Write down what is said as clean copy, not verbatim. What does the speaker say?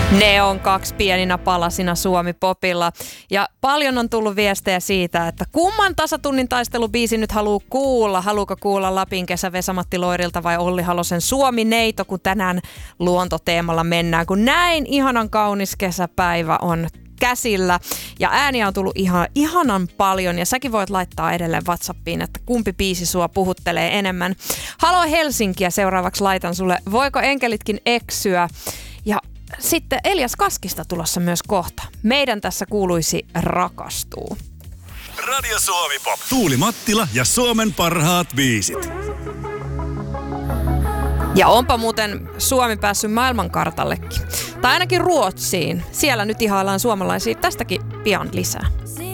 Ne on kaksi pieninä palasina Suomi-popilla. Ja paljon on tullut viestejä siitä, että kumman tasatunnin taistelubiisi nyt haluaa kuulla. Haluuko kuulla Lapin kesä Vesa-Matti Loirilta vai Olli Halosen Suomi-neito, kun tänään luontoteemalla mennään. Kun näin ihanan kaunis kesäpäivä on käsillä ja ääniä on tullut ihanan paljon ja säkin voit laittaa edelleen WhatsAppiin, että kumpi biisi sua puhuttelee enemmän. Halo Helsinkiä seuraavaksi laitan sulle. Voiko enkelitkin eksyä? Ja sitten Elias Kaskista tulossa myös kohta. Meidän tässä kuuluisi rakastuu. Radio Suomi Pop. Tuuli Mattila ja Suomen parhaat biisit. Ja onpa muuten Suomi päässyt maailmankartallekin. Tai ainakin Ruotsiin. Siellä nyt ihaillaan suomalaisia. Tästäkin pian lisää.